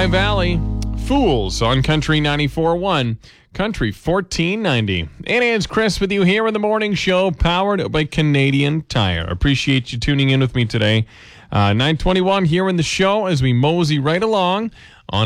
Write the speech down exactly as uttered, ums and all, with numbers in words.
High Valley. Fools on Country ninety-four point one. Country fourteen ninety. And it's Chris with you here in the morning show, powered by Canadian Tire. Appreciate you tuning in with me today. Uh, nine twenty-one here in the show as we mosey right along